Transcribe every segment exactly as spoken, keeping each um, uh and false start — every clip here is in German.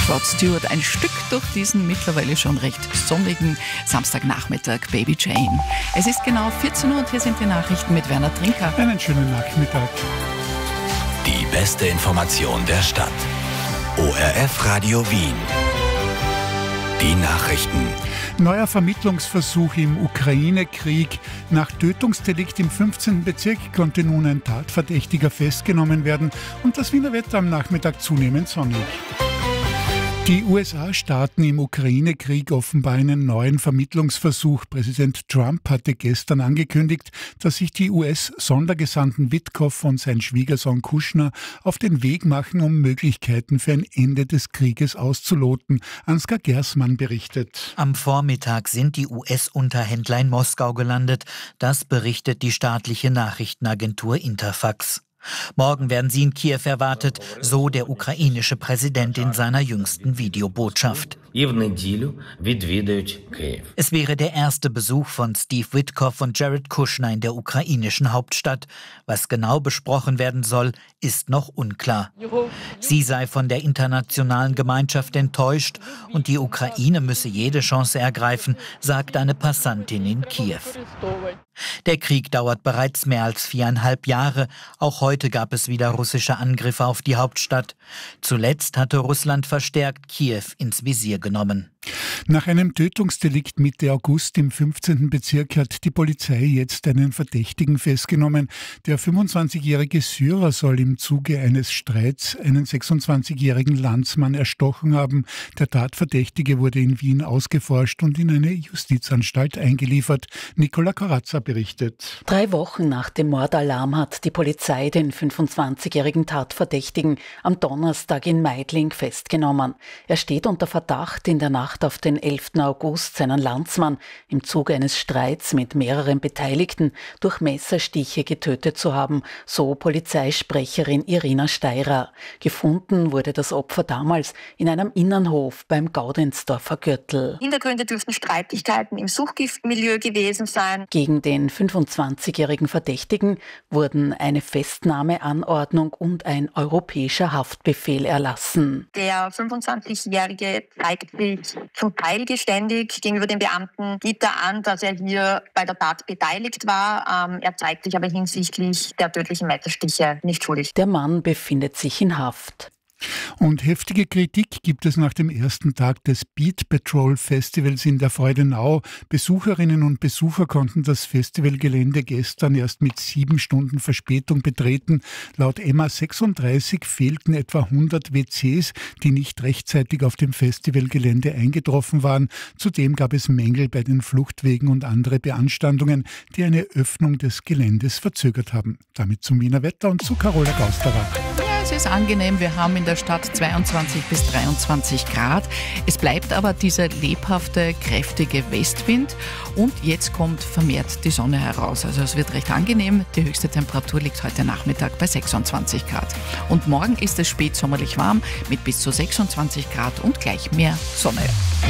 Rod Stewart ein Stück durch diesen mittlerweile schon recht sonnigen Samstagnachmittag, Baby Jane. Es ist genau vierzehn Uhr und hier sind die Nachrichten mit Werner Trinker. Einen schönen Nachmittag. Die beste Information der Stadt. O R F Radio Wien. Die Nachrichten. Neuer Vermittlungsversuch im Ukraine-Krieg. Nach Tötungsdelikt im fünfzehnten Bezirk konnte nun ein Tatverdächtiger festgenommen werden und das Wiener Wetter am Nachmittag zunehmend sonnig. Die U S A starten im Ukraine-Krieg offenbar einen neuen Vermittlungsversuch. Präsident Trump hatte gestern angekündigt, dass sich die U S-Sondergesandten Witkoff und sein Schwiegersohn Kushner auf den Weg machen, um Möglichkeiten für ein Ende des Krieges auszuloten. Ansgar Gersmann berichtet. Am Vormittag sind die U S-Unterhändler in Moskau gelandet. Das berichtet die staatliche Nachrichtenagentur Interfax. Morgen werden sie in Kiew erwartet, so der ukrainische Präsident in seiner jüngsten Videobotschaft. Es wäre der erste Besuch von Steve Witkoff und Jared Kushner in der ukrainischen Hauptstadt. Was genau besprochen werden soll, ist noch unklar. Sie sei von der internationalen Gemeinschaft enttäuscht und die Ukraine müsse jede Chance ergreifen, sagt eine Passantin in Kiew. Der Krieg dauert bereits mehr als viereinhalb Jahre. Auch heute gab es wieder russische Angriffe auf die Hauptstadt. Zuletzt hatte Russland verstärkt Kiew ins Visier genommen. Nach einem Tötungsdelikt Mitte August im fünfzehnten Bezirk hat die Polizei jetzt einen Verdächtigen festgenommen. Der fünfundzwanzigjährige Syrer soll im Zuge eines Streits einen sechsundzwanzigjährigen Landsmann erstochen haben. Der Tatverdächtige wurde in Wien ausgeforscht und in eine Justizanstalt eingeliefert. Nicola Corazza berichtet. Drei Wochen nach dem Mordalarm hat die Polizei den fünfundzwanzigjährigen Tatverdächtigen am Donnerstag in Meidling festgenommen. Er steht unter Verdacht, in der Nacht auf den elften August seinen Landsmann im Zuge eines Streits mit mehreren Beteiligten durch Messerstiche getötet zu haben, so Polizeisprecherin Irina Steirer. Gefunden wurde das Opfer damals in einem Innenhof beim Gaudensdorfer Gürtel. Hintergründe dürften Streitigkeiten im Suchgiftmilieu gewesen sein. Gegen den fünfundzwanzigjährigen Verdächtigen wurden eine Festnahmeanordnung und ein europäischer Haftbefehl erlassen. Der fünfundzwanzigjährige zeigt sich zum Teil geständig gegenüber den Beamten, gibt er an, dass er hier bei der Tat beteiligt war. Ähm, er zeigt sich aber hinsichtlich der tödlichen Messerstiche nicht schuldig. Der Mann befindet sich in Haft. Und heftige Kritik gibt es nach dem ersten Tag des Beat Patrol Festivals in der Freudenau. Besucherinnen und Besucher konnten das Festivalgelände gestern erst mit sieben Stunden Verspätung betreten. Laut M A sechsunddreißig fehlten etwa hundert W Cs, die nicht rechtzeitig auf dem Festivalgelände eingetroffen waren. Zudem gab es Mängel bei den Fluchtwegen und andere Beanstandungen, die eine Öffnung des Geländes verzögert haben. Damit zum Wiener Wetter und zu Carola Gausterer. Es ist angenehm, wir haben in der Stadt zweiundzwanzig bis dreiundzwanzig Grad. Es bleibt aber dieser lebhafte, kräftige Westwind und jetzt kommt vermehrt die Sonne heraus. Also es wird recht angenehm. Die höchste Temperatur liegt heute Nachmittag bei sechsundzwanzig Grad. Und morgen ist es spätsommerlich warm mit bis zu sechsundzwanzig Grad und gleich mehr Sonne.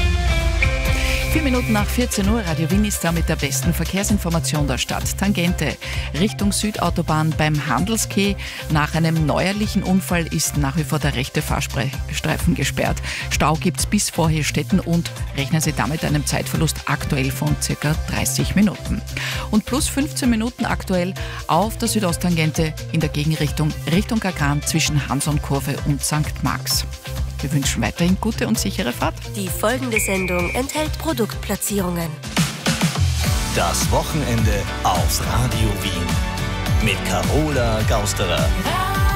Vier Minuten nach vierzehn Uhr, Radio Wien ist da mit der besten Verkehrsinformation der Stadt. Tangente, Richtung Südautobahn beim Handelskeh. Nach einem neuerlichen Unfall ist nach wie vor der rechte Fahrstreifen gesperrt. Stau gibt's bis vor Heerstetten und rechnen Sie damit einem Zeitverlust aktuell von circa dreißig Minuten. Und plus fünfzehn Minuten aktuell auf der Südosttangente in der Gegenrichtung Richtung Gagran zwischen Hanson-Kurve und Sankt Marx. Wir wünschen weiterhin gute und sichere Fahrt. Die folgende Sendung enthält Produktplatzierungen. Das Wochenende auf Radio Wien mit Carola Gausterer.